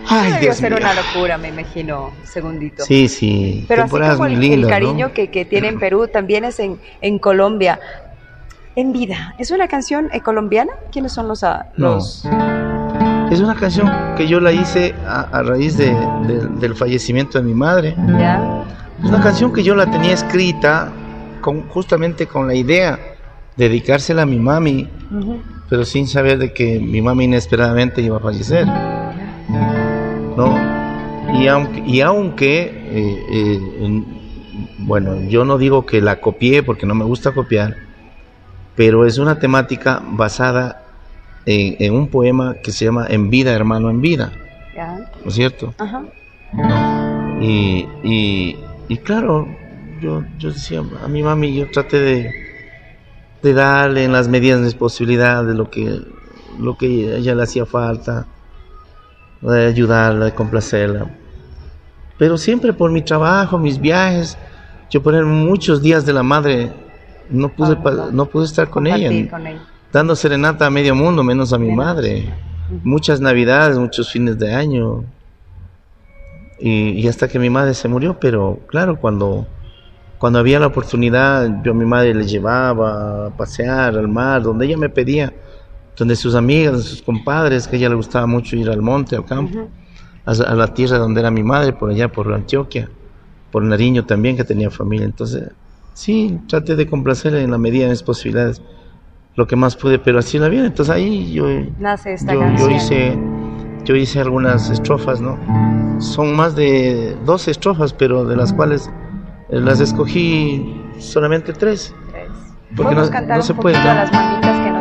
Ay, Debió Dios ser mío. una locura, me imagino, segundito. Sí, sí, Pero así temporadas como muy el lindas, cariño ¿no? que tiene en Perú, también es en Colombia. En vida, ¿es una canción colombiana? ¿Quiénes son No. Es una canción que yo la hice a raíz del fallecimiento de mi madre. ¿Ya? Es una canción que yo la tenía escrita justamente con la idea de dedicársela a mi mami, Ujú. pero sin saber de que mi mami inesperadamente iba a fallecer, ¿no? Bueno, yo no digo que la copié porque no me gusta copiar, pero es una temática basada en un poema que se llama En vida, hermano, en vida, ¿Ya? ¿no es cierto? Ajá. Y claro, yo decía a mi mami, yo traté de darle en las medidas de mis posibilidades lo que a ella le hacía falta, de ayudarla, de complacerla. Pero siempre por mi trabajo, mis viajes, yo por muchos días de la madre no pude estar con ella, dando serenata a medio mundo, menos a mi madre. Muchas navidades, muchos fines de año. Y hasta que mi madre se murió, pero claro, cuando había la oportunidad, yo a mi madre le llevaba a pasear al mar, donde ella me pedía, donde sus amigas, sus compadres, que a ella le gustaba mucho ir al monte, al campo, a la tierra donde era mi madre, por allá, por Antioquia, por Nariño también, que tenía familia. Entonces, sí, traté de complacerle en la medida de mis posibilidades, lo que más pude, pero así la vida. Entonces ahí nace esta canción. Yo hice algunas estrofas, ¿no? Son más de 12 estrofas, pero de las cuales las escogí solamente 3. Porque no se puede. A las mamitas que